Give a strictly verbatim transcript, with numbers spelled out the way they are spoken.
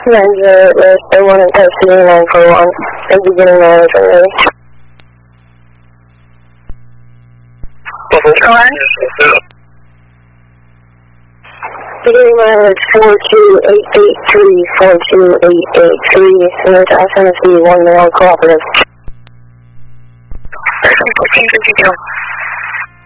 Ranger with the one in custody nine four one. And beginning mileage when ready. Go on. Beginning mileage four two eight eight three, four two eight eight three, similar to S N S B one male cooperative. fourteen fifty-two.